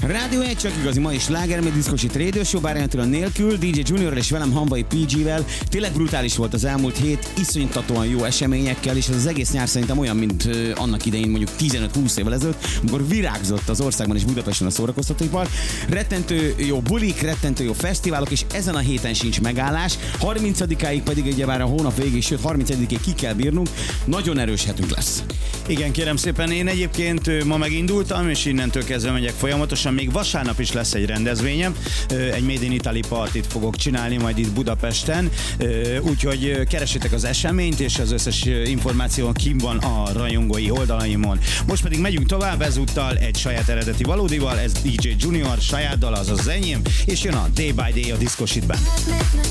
Rádió 1 csak igazi ma is sláger, mert diszkosít Radio Show, bárjától nélkül, DJ Juniorral és velem Hamvai PG-vel. Tényleg brutális volt az elmúlt hét, iszonytatóan jó eseményekkel, és az egész nyár szerintem olyan, mint annak idején mondjuk 15-20 évvel ezelőtt, amikor virágzott az országban és Budapesten a szórakoztatóipar. Rettentő jó bulik, rettentő jó fesztiválok, és ezen a héten sincs megállás. 30-áig pedig ugye már a hónap végéig, sőt 31-ig ki kell bírnunk. Nagyon erős hetünk lesz. Igen, kérem szépen, én egyébként ma megindultam, és innentől kezdve megyek folyamatosan. Még vasárnap is lesz egy rendezvényem, egy Made in Italy partit fogok csinálni majd itt Budapesten, úgyhogy keressétek az eseményt, és az összes információ kim van a rajongói oldalaimon. Most pedig megyünk tovább, ezúttal egy saját eredeti valódival, ez DJ Junior saját dal, azaz az enyém, és jön a Day by Day a Disco Shitben.